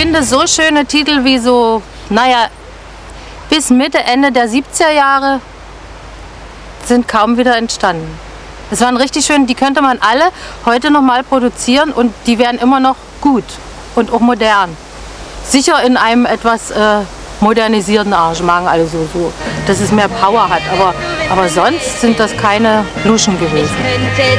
finde, so schöne Titel wie so, naja, bis Mitte, Ende der 70er Jahre sind kaum wieder entstanden. Es waren richtig schön, die könnte man alle heute noch mal produzieren und die wären immer noch gut und auch modern. Sicher in einem etwas modernisierten Arrangement, also so, dass es mehr Power hat, aber sonst sind das keine Luschen gewesen.